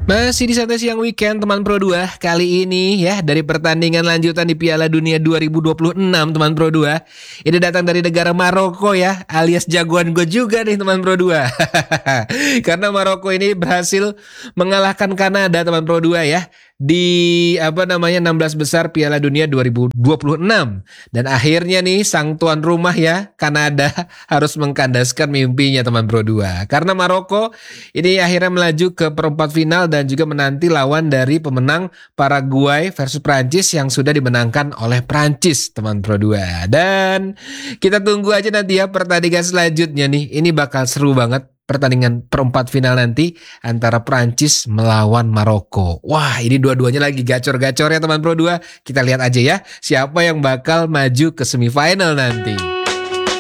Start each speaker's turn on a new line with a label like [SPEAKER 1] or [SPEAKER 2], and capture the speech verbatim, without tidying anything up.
[SPEAKER 1] Masih di Santai Siang Weekend teman Pro dua. Kali ini ya dari pertandingan lanjutan di Piala Dunia dua ribu dua puluh enam teman Pro dua. Ini datang dari negara Maroko ya, alias jagoan gue juga nih teman Pro dua. Karena Maroko ini berhasil mengalahkan Kanada teman Pro dua ya di apa namanya enam belas besar Piala Dunia dua ribu dua puluh enam. Dan akhirnya nih sang tuan rumah ya Kanada harus mengkandaskan mimpinya teman Pro dua. Karena Maroko ini akhirnya melaju ke perempat final dan juga menanti lawan dari pemenang Paraguay versus Prancis yang sudah dimenangkan oleh Prancis teman Pro dua. Dan kita tunggu aja nanti ya pertandingan selanjutnya nih. Ini bakal seru banget. Pertandingan perempat final nanti antara Prancis melawan Maroko. Wah, ini dua-duanya lagi gacor-gacor ya teman Pro dua. Kita lihat aja ya siapa yang bakal maju ke semifinal nanti.